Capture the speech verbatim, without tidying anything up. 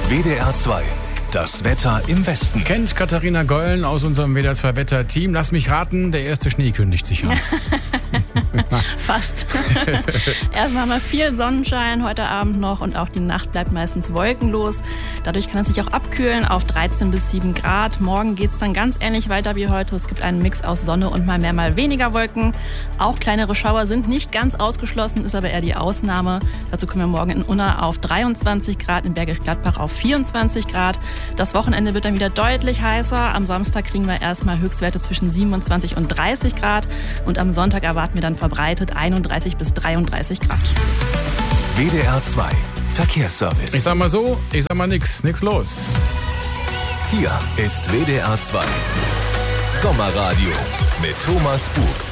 W D R zwei. Das Wetter im Westen. Kennt Katharina Gollen aus unserem W D R zwei Wetter-Team. Lass mich raten, der erste Schnee kündigt sich an. Fast. Erstmal haben wir viel Sonnenschein heute Abend noch und auch die Nacht bleibt meistens wolkenlos. Dadurch kann es sich auch abkühlen auf dreizehn bis sieben Grad. Morgen geht es dann ganz ähnlich weiter wie heute. Es gibt einen Mix aus Sonne und mal mehr, mal weniger Wolken. Auch kleinere Schauer sind nicht ganz ausgeschlossen, ist aber eher die Ausnahme. Dazu kommen wir morgen in Unna auf dreiundzwanzig Grad, in Bergisch Gladbach auf vierundzwanzig Grad. Das Wochenende wird dann wieder deutlich heißer. Am Samstag kriegen wir erstmal Höchstwerte zwischen siebenundzwanzig und dreißig Grad. Und am Sonntag erwarten wir dann verbreitet einunddreißig bis dreiunddreißig Grad. W D R zwei Verkehrsservice. Ich sag mal so, ich sag mal nix, nix los. Hier ist W D R zwei Sommerradio mit Thomas Bug.